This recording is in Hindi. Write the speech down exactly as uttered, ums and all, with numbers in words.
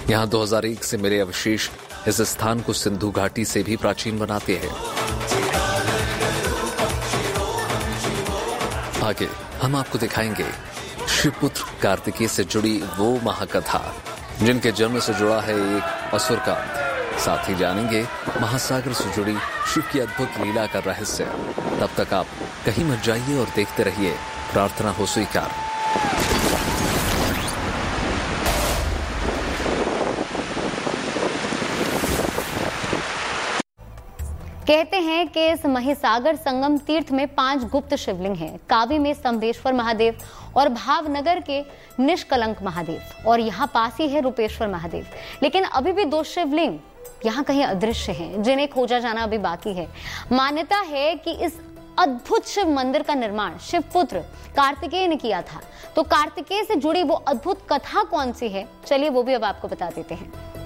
यहाँ दो हज़ार एक से मिले अवशेष इस स्थान को सिंधु घाटी से भी प्राचीन बनाते हैं। आगे हम आपको दिखाएंगे शिवपुत्र कार्तिकेय से जुड़ी वो महाकथा जिनके जन्म से जुड़ा है एक असुर का अंत। साथ ही जानेंगे महासागर से जुड़ी शिव की अद्भुत लीला का रहस्य। तब तक आप कहीं मत जाइए और देखते रहिए प्रार्थना हो स्वीकार। कहते हैं कि इस महिसागर संगम तीर्थ में पांच गुप्त शिवलिंग हैं। कावी में स्तंभेश्वर महादेव और भावनगर के निष्कलंक महादेव और यहाँ पास ही है रूपेश्वर महादेव। लेकिन अभी भी दो शिवलिंग यहाँ कहीं अदृश्य हैं जिन्हें खोजा जाना अभी बाकी है। मान्यता है कि इस अद्भुत शिव मंदिर का निर्माण शिवपुत्र कार्तिकेय ने किया था। तो कार्तिकेय से जुड़ी वो अद्भुत कथा कौन सी है, चलिए वो भी अब आपको बता देते हैं।